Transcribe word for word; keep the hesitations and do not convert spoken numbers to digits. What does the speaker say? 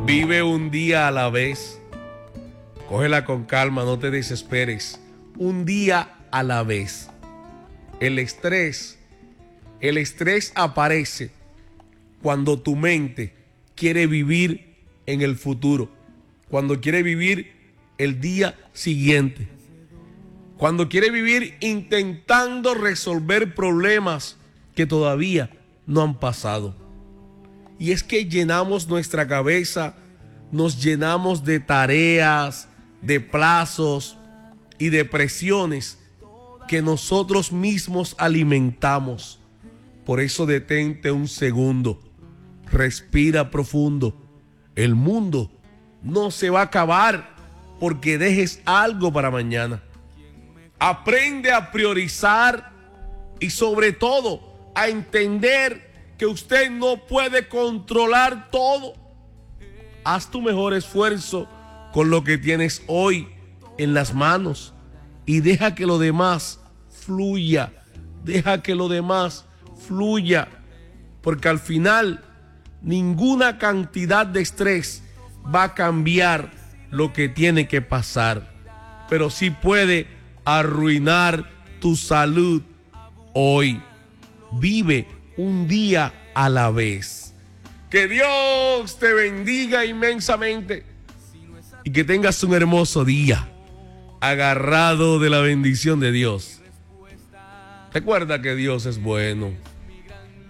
Vive un día a la vez. Cógela con calma, no te desesperes. Un día a la vez. El estrés, el estrés aparece cuando tu mente quiere vivir en el futuro, cuando quiere vivir el día siguiente, cuando quiere vivir intentando resolver problemas que todavía no han pasado. Y es que llenamos nuestra cabeza, nos llenamos de tareas, de plazos y de presiones que nosotros mismos alimentamos. Por eso detente un segundo, respira profundo. El mundo no se va a acabar porque dejes algo para mañana. Aprende a priorizar y sobre todo a entender que usted no puede controlar todo. Haz tu mejor esfuerzo con lo que tienes hoy en las manos y deja que lo demás fluya. Deja que lo demás fluya. Porque al final ninguna cantidad de estrés va a cambiar lo que tiene que pasar. Pero sí puede arruinar tu salud hoy. Vive un día a la vez. Que Dios te bendiga inmensamente y que tengas un hermoso día agarrado de la bendición de Dios. Recuerda que Dios es bueno.